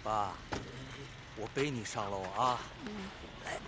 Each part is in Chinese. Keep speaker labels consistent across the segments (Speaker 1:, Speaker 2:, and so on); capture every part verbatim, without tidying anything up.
Speaker 1: 爸，我背你上楼啊！
Speaker 2: 哎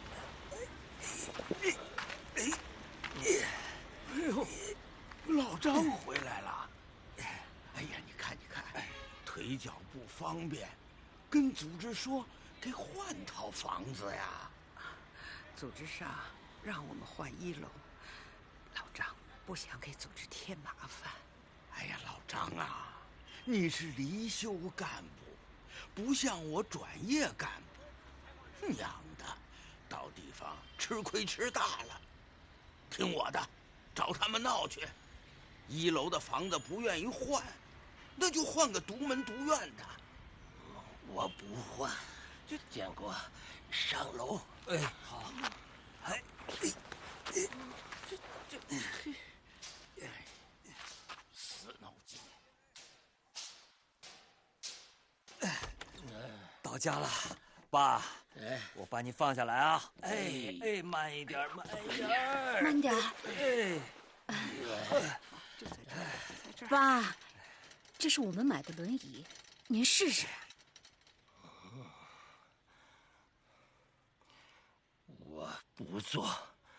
Speaker 2: 呦，老张回来了！哎呀，你看，你看，腿脚不方便，跟组织说给换套房子呀。
Speaker 3: 组织上让我们换一楼，老张不想给组织添麻烦。
Speaker 2: 哎呀，老张啊，你是离休干部，不像我转业干部，娘的，到地方吃亏吃大了。听我的，找他们闹去。一楼的房子不愿意换，那就换个独门独院的。
Speaker 4: 我不换，就建国上楼。
Speaker 1: 哎，好。哎，哎，
Speaker 2: 这这这，死脑筋！
Speaker 1: 到家了，爸。
Speaker 4: 哎，
Speaker 1: 我把你放下来啊！哎哎，慢一点，慢一点，
Speaker 5: 慢点。
Speaker 1: 哎，
Speaker 3: 就在这儿，在这儿。
Speaker 5: 爸，这是我们买的轮椅，您试试。
Speaker 4: 我不坐。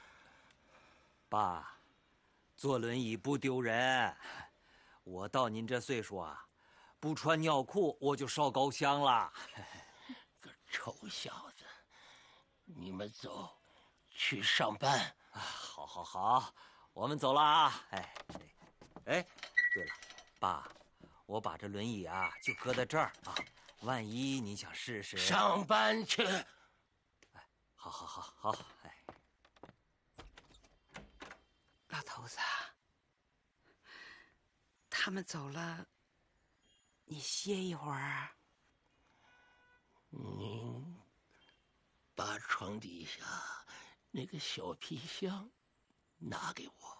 Speaker 1: 爸，坐轮椅不丢人。我到您这岁数啊，不穿尿裤我就烧高香了。
Speaker 4: 个臭小子，你们走，去上班。
Speaker 1: 啊，好，好，好，我们走了啊！哎，哎，对了，爸，我把这轮椅啊就搁在这儿啊，万一你想试试。
Speaker 4: 上班去。
Speaker 1: 哎，好，好，好，好，哎。
Speaker 3: 老头子，他们走了，你歇一会儿。
Speaker 4: 您把床底下那个小皮箱拿给我。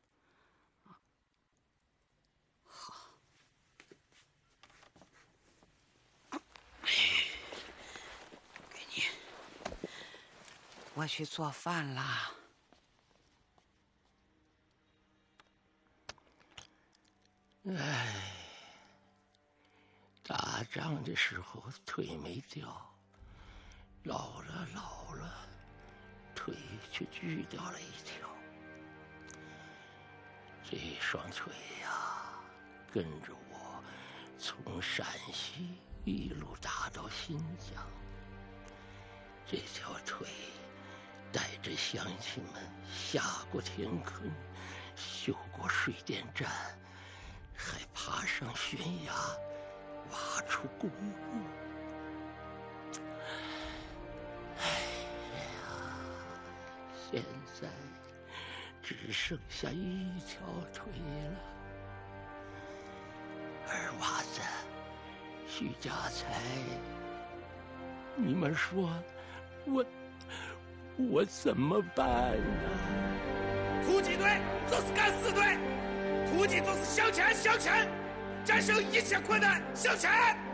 Speaker 3: 好。给你。我去做饭啦。
Speaker 4: 哎，打仗的时候腿没掉，老了老了，腿却锯掉了一条。这双腿呀，跟着我从陕西一路打到新疆。这条腿带着乡亲们下过田坑，修过水电站，还爬上悬崖，挖出公路。哎呀，现在只剩下一条腿了。二娃子，徐家财，你们说我我怎么办呢？
Speaker 6: 突击队就是敢死队，突击就是向前向前，战胜一切困难向前。